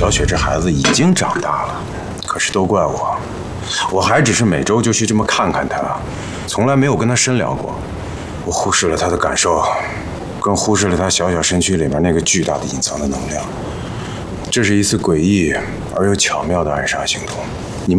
小雪这孩子已经长大了，可是都怪我，我还只是每周就去这么看看她，从来没有跟她深聊过。我忽视了她的感受，更忽视了她小小身躯里面那个巨大的隐藏的能量。这是一次诡异而又巧妙的暗杀行动。